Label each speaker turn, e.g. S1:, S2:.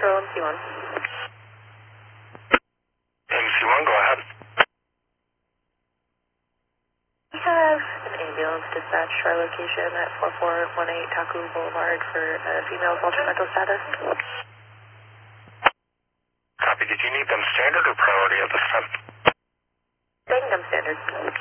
S1: Control MC1.
S2: MC1, go ahead.
S1: We have an ambulance dispatched to our location at 4418 Taku Boulevard for a female's altered mental status.
S2: Copy. Did you need them standard or priority at this time?
S1: Taking them standard.